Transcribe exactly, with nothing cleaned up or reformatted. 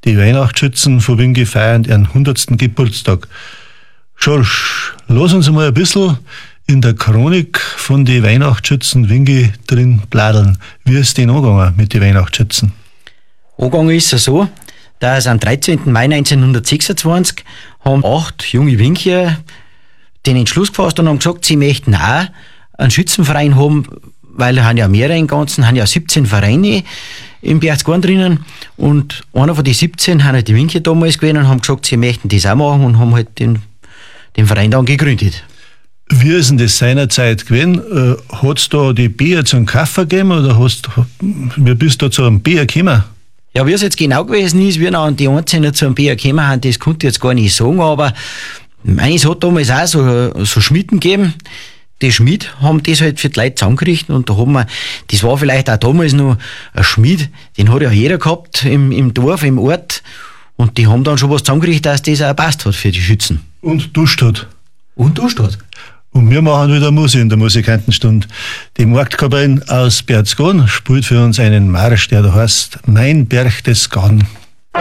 Die Weihnachtsschützen von Wingi feiern ihren hundertsten Geburtstag. Schorsch, lass uns mal ein bisschen in der Chronik von den Weihnachtsschützen Wingi drin bladeln. Wie ist denn angegangen mit den Weihnachtsschützen? Angegangen ist es so, dass am dreizehnten Mai neunzehnhundertsechsundzwanzig haben acht junge Winkier den Entschluss gefasst und haben gesagt, sie möchten auch einen Schützenverein haben, weil haben ja mehrere im Ganzen, haben ja siebzehn Vereine im Berchtesgaden drinnen und einer von den siebzehn haben halt die Winkier damals gewesen und haben gesagt, sie möchten das auch machen und haben halt den, den Verein dann gegründet. Wie ist denn das seinerzeit gewesen? Äh, hat es da die Bier zum Kaffee gegeben oder hast, wie bist du zu einem Bier gekommen? Ja, wie es jetzt genau gewesen ist, wie noch die Einzelnen zu einem Bier gekommen haben, das konnte ich jetzt gar nicht sagen, aber es hat damals auch so, so Schmieden gegeben. Die Schmied haben das halt für die Leute zusammengerichtet und da haben wir, das war vielleicht auch damals noch ein Schmied, den hat ja jeder gehabt im, im Dorf, im Ort und die haben dann schon was zusammengerichtet, dass das auch passt hat für die Schützen. Und duscht hat. Und duscht hat. Und wir machen wieder Musik in der Musikantenstunde. Die Marktkapelle aus Berchtesgaden spielt für uns einen Marsch, der da heißt Mein Berchtesgaden.